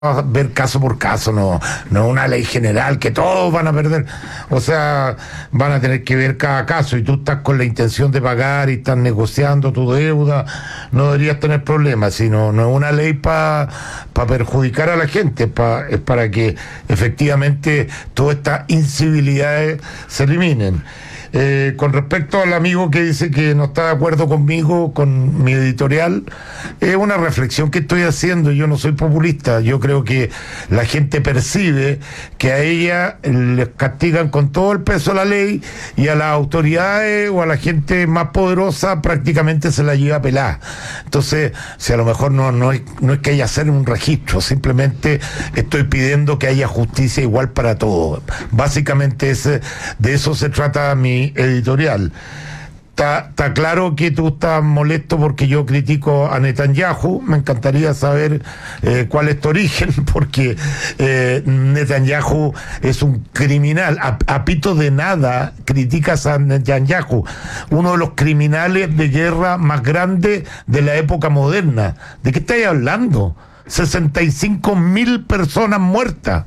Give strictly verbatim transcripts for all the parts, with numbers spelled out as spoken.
a ver caso por caso, no, no una ley general que todos van a perder, o sea, van a tener que ver cada caso, y tú estás con la intención de pagar y estás negociando tu deuda, no deberías tener problemas, sino no es una ley para pa perjudicar a la gente, pa, es para que efectivamente todas estas incivilidades se eliminen. Eh, con respecto al amigo que dice que no está de acuerdo conmigo, con mi editorial, es una reflexión que estoy haciendo. Yo no soy populista, yo creo que la gente percibe que a ella les castigan con todo el peso de la ley, y a las autoridades o a la gente más poderosa prácticamente se la lleva pelada. Entonces, si a lo mejor no, no, es, no es que haya hacer un registro, simplemente estoy pidiendo que haya justicia igual para todos. Básicamente ese, de eso se trata mi editorial. Está claro que tú estás molesto porque yo critico a Netanyahu. Me encantaría saber eh, cuál es tu origen, porque eh, Netanyahu es un criminal. A, a pito de nada criticas a Netanyahu, uno de los criminales de guerra más grandes de la época moderna. ¿De qué estáis hablando? sesenta y cinco mil personas muertas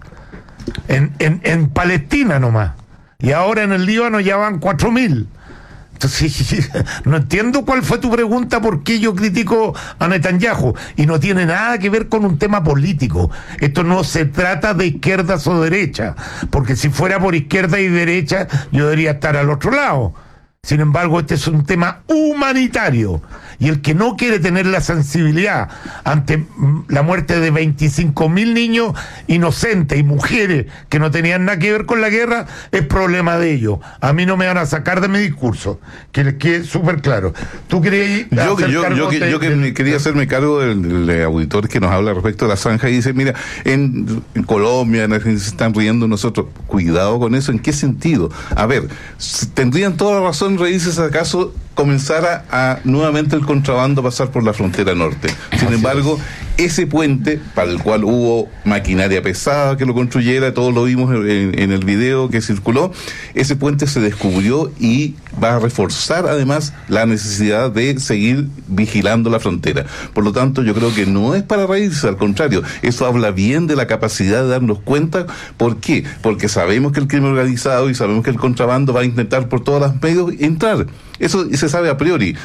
en, en, en Palestina nomás. Y ahora en el Líbano ya van cuatro mil. Entonces, no entiendo cuál fue tu pregunta, por qué yo critico a Netanyahu. Y no tiene nada que ver con un tema político. Esto no se trata de izquierdas o derechas, porque si fuera por izquierda y derecha, yo debería estar al otro lado. Sin embargo, este es un tema humanitario, y el que no quiere tener la sensibilidad ante la muerte de veinticinco mil niños inocentes y mujeres que no tenían nada que ver con la guerra, es problema de ellos. A mí no me van a sacar de mi discurso, que les quede súper claro. ¿Tú querías yo, yo, yo, de, yo que de, quería de, hacerme cargo del, del auditor que nos habla respecto a la zanja y dice, mira, en, en Colombia, en Argentina se están riendo nosotros. Cuidado con eso, ¿en qué sentido? A ver, tendrían toda la razón, Raíces, acaso comenzara a nuevamente el contrabando a pasar por la frontera norte. Sin Así embargo, es. ese puente, para el cual hubo maquinaria pesada que lo construyera, todos lo vimos en, en el video que circuló, ese puente se descubrió y va a reforzar además la necesidad de seguir vigilando la frontera. Por lo tanto, yo creo que no es para reírse, al contrario, eso habla bien de la capacidad de darnos cuenta. ¿Por qué? Porque sabemos que el crimen organizado y sabemos que el contrabando va a intentar por todos los medios entrar. Eso se sabe a priori.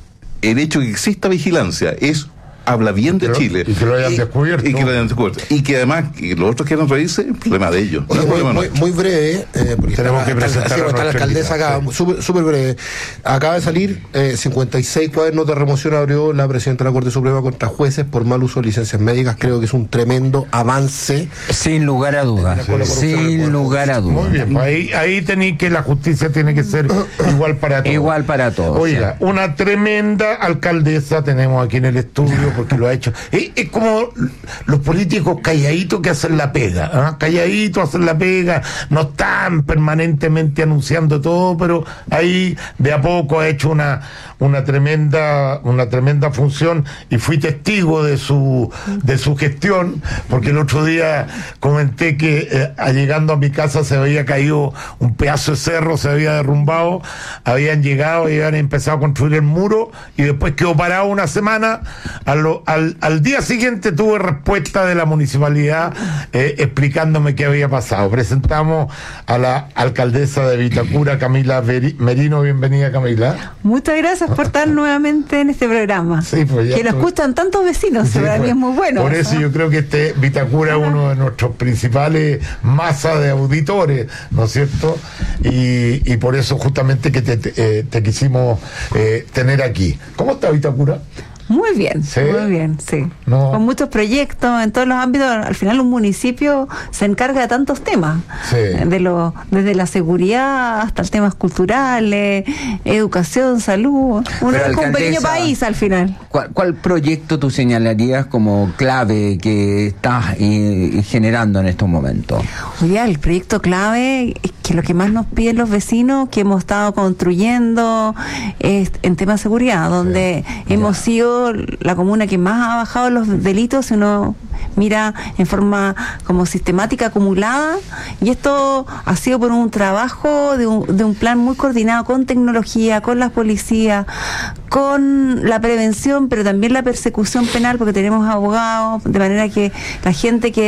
El hecho de que exista vigilancia es habla bien de Chile. Y que lo hayan descubierto. Y que lo hayan descubierto. Y que además, que los otros quieran reírse, el problema de ellos. Oye, muy, muy, muy breve, eh, porque tenemos está, que presentar está, a está la alcaldesa acá, súper super breve. Acaba de salir eh, cincuenta y seis cuadernos de remoción abrió la presidenta de la Corte Suprema contra jueces por mal uso de licencias médicas. Creo que es un tremendo avance. Sin lugar a dudas. Sin lugar a dudas. Muy bien, pues ahí, ahí tenéis que la justicia tiene que ser igual para todos. Igual para todos. Oiga, sí. Una tremenda alcaldesa tenemos aquí en el estudio, porque lo ha hecho. Es, es como los políticos calladitos que hacen la pega, ¿eh? Calladitos hacen la pega, no están permanentemente anunciando todo, pero ahí de a poco ha hecho una una tremenda una tremenda función, y fui testigo de su de su gestión, porque el otro día comenté que eh, llegando a mi casa se había caído un pedazo de cerro, se había derrumbado, habían llegado y habían empezado a construir el muro, y después quedó parado una semana. A lo, al, al día siguiente tuve respuesta de la municipalidad eh, explicándome qué había pasado. Presentamos a la alcaldesa de Vitacura, Camila Merino. Bienvenida, Camila. Muchas gracias por estar nuevamente en este programa. Sí, pues ya que lo tuve... escuchan tantos vecinos, sí, para pues, mí es muy bueno. Por eso, ¿no? Yo creo que este Vitacura es uno de nuestros principales masas de auditores, ¿no es cierto? Y, y por eso justamente que te, te, eh, te quisimos eh, tener aquí. ¿Cómo está Vitacura? Muy bien, ¿sí? Muy bien, sí. No. Con muchos proyectos en todos los ámbitos. Al final un municipio se encarga de tantos temas, sí. de lo, desde la seguridad hasta los temas culturales, educación, salud. Uno es un pequeño país al final. ¿Cuál, cuál proyecto tú señalarías como clave que estás eh, generando en estos momentos? Oye, el proyecto clave es que lo que más nos piden los vecinos, que hemos estado construyendo, es en temas de seguridad, donde sí. hemos ya. sido la comuna que más ha bajado los delitos, si uno mira en forma como sistemática, acumulada, y esto ha sido por un trabajo de un, de un plan muy coordinado con tecnología, con las policías, con la prevención, pero también la persecución penal, porque tenemos abogados, de manera que la gente que